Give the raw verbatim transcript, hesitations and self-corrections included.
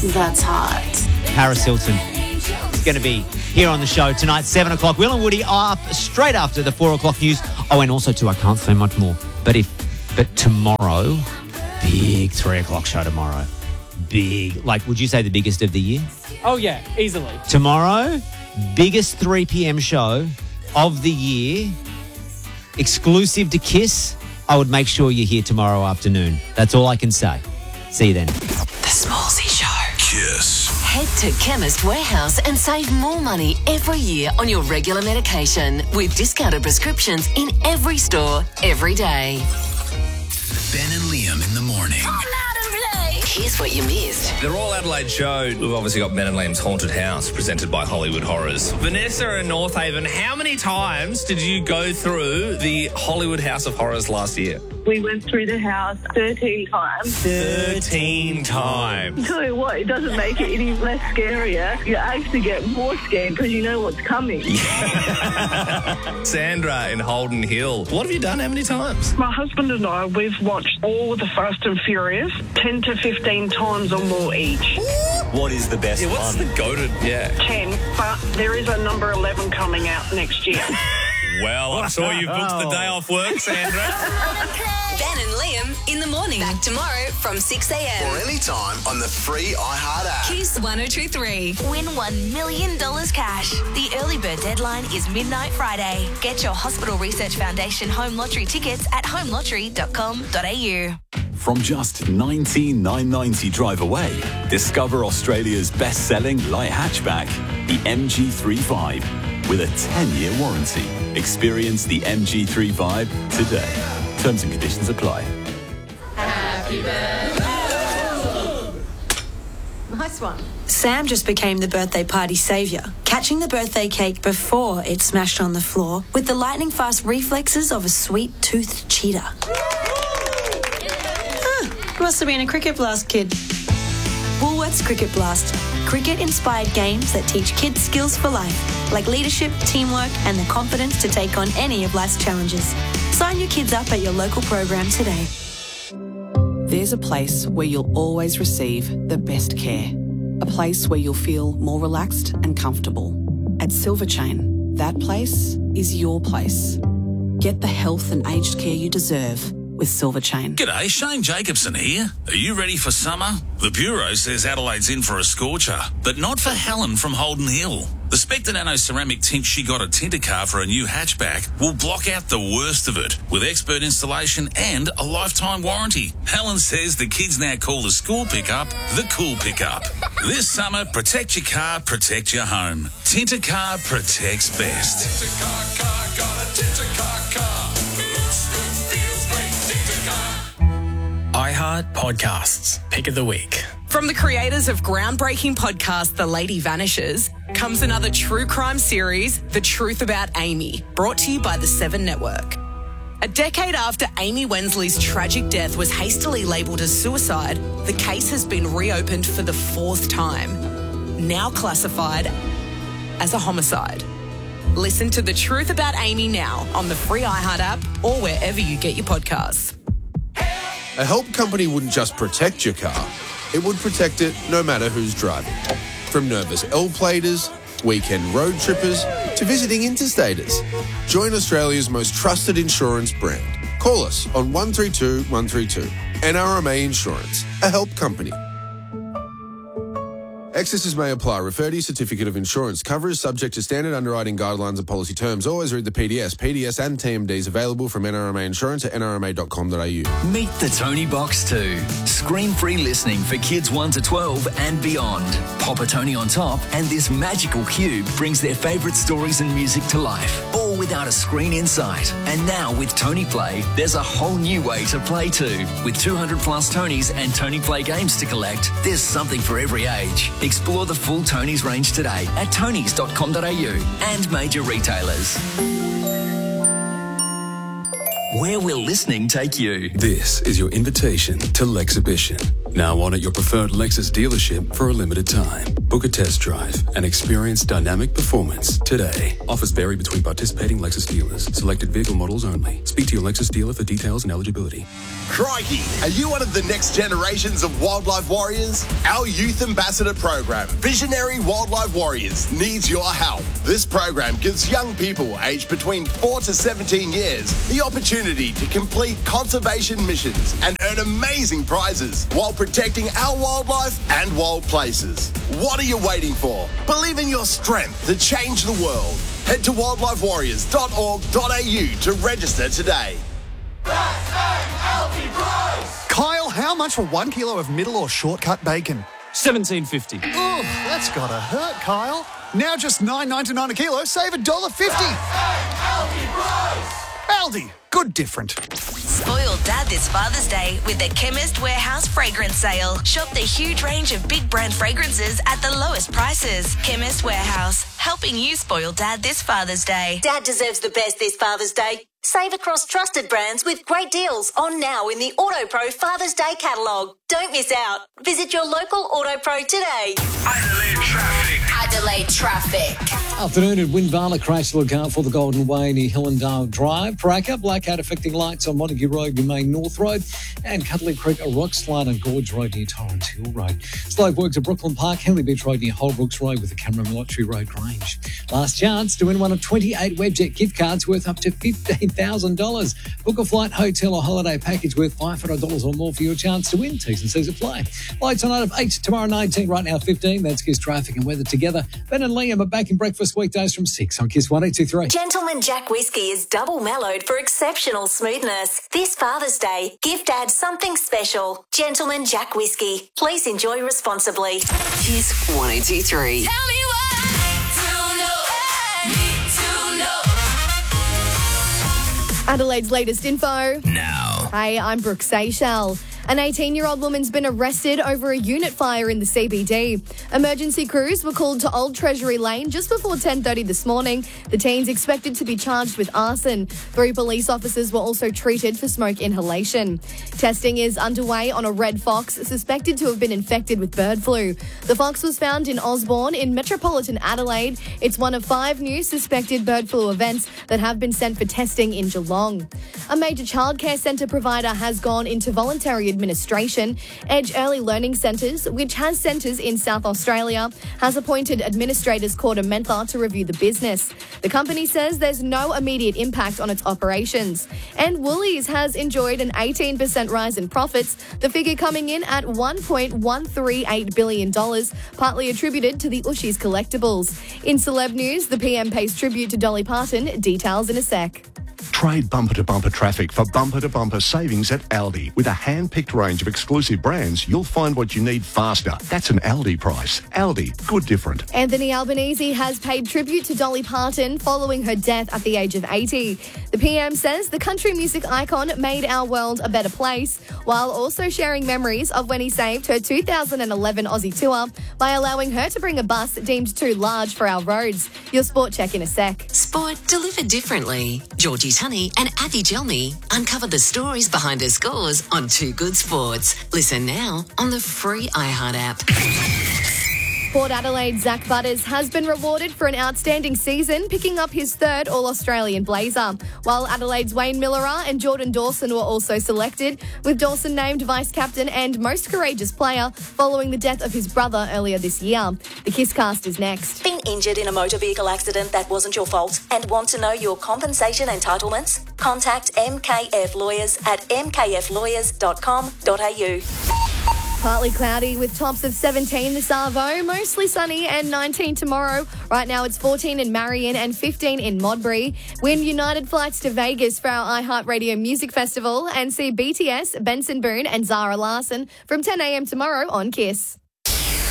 That's hot. Paris Hilton is going to be here on the show tonight, seven o'clock. Will and Woody are up straight after the four o'clock news. Oh, and also, too, I can't say much more. But if, but tomorrow, big three o'clock show tomorrow. Big, like, would you say the biggest of the year? Oh, yeah, easily. Tomorrow, biggest three p.m. show of the year, exclusive to Kiss. I would make sure you're here tomorrow afternoon. That's all I can say. See you then. The Smallsy Show. Kiss. Head to Chemist Warehouse and save more money every year on your regular medication with discounted prescriptions in every store, every day. Ben and Liam in the morning. Here's what you missed. The Royal Adelaide show, we've obviously got Ben and Liam's Haunted House, presented by Hollywood Horrors. Vanessa in North Haven, how many times did you go through the Hollywood House of Horrors last year? We went through the house thirteen times. thirteen times. Tell you what, it doesn't make it any less scarier. You actually get more scared because you know what's coming. Sandra in Holden Hill. What have you done? How many times? My husband and I, we've watched all of the Fast and Furious ten to fifteen times or more each. What is the best yeah, what's one? the goated? Yeah. ten, but there is a number eleven coming out next year. Well, I'm sure you've booked the day off work, Sandra. Ben and Liam in the morning. Back tomorrow from six a.m. Or anytime on the free iHeart app. Kiss one oh two three. Win one million dollars cash. The early bird deadline is midnight Friday. Get your Hospital Research Foundation home lottery tickets at home lottery dot com dot a u. From just nineteen thousand nine hundred ninety drive away, discover Australia's best-selling light hatchback, the M G thirty-five, with a ten-year warranty. Experience the M G thirty-five today. Terms and conditions apply. Happy birthday. Nice one. Sam just became the birthday party saviour, catching the birthday cake before it smashed on the floor with the lightning-fast reflexes of a sweet-toothed cheetah. Must have been a Cricket Blast kid. Woolworths Cricket Blast. Cricket-inspired games that teach kids skills for life, like leadership, teamwork, and the confidence to take on any of life's challenges. Sign your kids up at your local program today. There's a place where you'll always receive the best care. A place where you'll feel more relaxed and comfortable. At Silver Chain, that place is your place. Get the health and aged care you deserve with Silver Chain. G'day, Shane Jacobson here. Are you ready for summer? The Bureau says Adelaide's in for a scorcher, but not for Helen from Holden Hill. The Spectre Nano ceramic tint she got at Tintercar for a new hatchback will block out the worst of it with expert installation and a lifetime warranty. Helen says the kids now call the school pickup the cool pickup. This summer, protect your car, protect your home. Tintercar protects best. Tintercar car, got a Tintercar car. iHeart Podcasts, Pick of the Week. From the creators of groundbreaking podcast The Lady Vanishes comes another true crime series, The Truth About Amy, brought to you by the Seven Network. A decade after Amy Wensley's tragic death was hastily labelled as suicide, the case has been reopened for the fourth time, now classified as a homicide. Listen to The Truth About Amy now on the free iHeart app or wherever you get your podcasts. A help company wouldn't just protect your car, it would protect it no matter who's driving. From nervous L-platers, weekend road trippers, to visiting interstaters. Join Australia's most trusted insurance brand. Call us on one three two one three two. N R M A Insurance, a help company. Excesses may apply. Refer to your certificate of insurance. Cover is subject to standard underwriting guidelines and policy terms. Always read the P D S. P D S and T M Ds available from N R M A Insurance at N R M A dot com dot a u. Meet the Tony Box two. Screen-free listening for kids one to twelve and beyond. Pop a Tony on top and this magical cube brings their favourite stories and music to life. All without a screen in sight. And now with Tony Play, there's a whole new way to play too. With two hundred plus Tonys and Tony Play games to collect, there's something for every age. Explore the full Tonys range today at tonys dot com dot a u and major retailers. Where will listening take you? This is your invitation to Lexhibition. Now on at your preferred Lexus dealership for a limited time. Book a test drive and experience dynamic performance today. Offers vary between participating Lexus dealers. Selected vehicle models only. Speak to your Lexus dealer for details and eligibility. Crikey, are you one of the next generations of wildlife warriors? Our youth ambassador program, Visionary Wildlife Warriors, needs your help. This program gives young people aged between four to seventeen years the opportunity to complete conservation missions and earn amazing prizes while protecting our wildlife and wild places. What are you waiting for? Believe in your strength to change the world. Head to wildlife warriors dot org dot a u to register today. Kyle, how much for one kilo of middle or shortcut bacon? seventeen fifty. Oof, that's gotta hurt, Kyle. Now just nine ninety-nine a kilo, save one dollar fifty. Aldi, good different. Spoil Dad this Father's Day with the Chemist Warehouse fragrance sale. Shop the huge range of big brand fragrances at the lowest prices. Chemist Warehouse, helping you spoil Dad this Father's Day. Dad deserves the best this Father's Day. Save across trusted brands with great deals on now in the AutoPro Father's Day catalogue. Don't miss out. Visit your local AutoPro today. Adelaide traffic. Adelaide traffic. Afternoon at Windvalla, crash to look out for the Golden Way near Hillendale Drive. Paraka, blackout affecting lights on Montague Road near Main North Road, and Cuddly Creek, a rock slide on Gorge Road near Torrens Hill Road. Slow works at Brooklyn Park, Henley Beach Road near Holbrooks Road with the Cameron Military Road Grange. Last chance to win one of twenty-eight Webjet gift cards worth up to fifteen thousand dollars. Book a flight, hotel or holiday package worth five hundred dollars or more for your chance to win. T's and C's apply. Lights tonight of eight, tomorrow nineteen, right now fifteen. That's Kiss Traffic and Weather together. Ben and Liam are back in breakfast weekdays from six on Kiss one eight two three. Gentleman Jack Whiskey is double mellowed for exceptional smoothness. This Father's Day, give Dad something special. Gentleman Jack Whiskey. Please enjoy responsibly. Kiss one eight two three. Tell me what to know, need to know. Adelaide's latest info. Now. Hey, I'm Brooke Seychelles. An eighteen-year-old woman's been arrested over a unit fire in the C B D. Emergency crews were called to Old Treasury Lane just before ten thirty this morning. The teen's expected to be charged with arson. Three police officers were also treated for smoke inhalation. Testing is underway on a red fox suspected to have been infected with bird flu. The fox was found in Osborne in metropolitan Adelaide. It's one of five new suspected bird flu events that have been sent for testing in Geelong. A major childcare centre provider has gone into voluntary administration. Edge Early Learning Centres, which has centres in South Australia, has appointed administrators Corda Mentha to review the business. The company says there's no immediate impact on its operations. And Woolies has enjoyed an eighteen percent rise in profits, the figure coming in at one point one three eight billion dollars, partly attributed to the Ushies collectibles. In celeb news, the P M pays tribute to Dolly Parton. Details in a sec. Trade bumper-to-bumper traffic for bumper-to-bumper savings at Aldi. With a hand-picked range of exclusive brands, you'll find what you need faster. That's an Aldi price. Aldi, good different. Anthony Albanese has paid tribute to Dolly Parton following her death at the age of eighty. The P M says the country music icon made our world a better place, while also sharing memories of when he saved her two thousand eleven Aussie tour by allowing her to bring a bus deemed too large for our roads. Your sport check in a sec. Sport delivered differently. Georgie Tunney and Avi Gelmy uncover the stories behind her scores on Two Good Sports. Listen now on the free iHeart app. Port Adelaide's Zach Butters has been rewarded for an outstanding season, picking up his third All-Australian blazer, while Adelaide's Wayne Millerar and Jordan Dawson were also selected, with Dawson named vice-captain and most courageous player following the death of his brother earlier this year. The Kisscast is next. Been injured in a motor vehicle accident that wasn't your fault and want to know your compensation entitlements? Contact M K F Lawyers at m k f lawyers dot com dot a u. Partly cloudy with tops of seventeen this arvo, mostly sunny and nineteen tomorrow. Right now it's fourteen in Marion and fifteen in Modbury. Win United flights to Vegas for our iHeartRadio Music Festival and see B T S, Benson Boone and Zara Larson from ten a.m. tomorrow on Kiss.